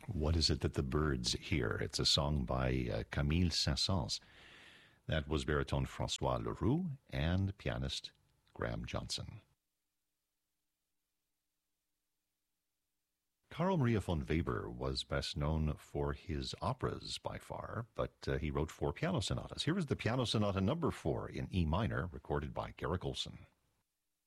What is it that the birds hear? It's a song by Camille Saint-Saëns. That was baritone Francois Leroux and pianist Graham Johnson. Carl Maria von Weber was best known for his operas by far, but he wrote 4 piano sonatas. Here is the Piano Sonata number 4 in E minor, recorded by Garrick Ohlson.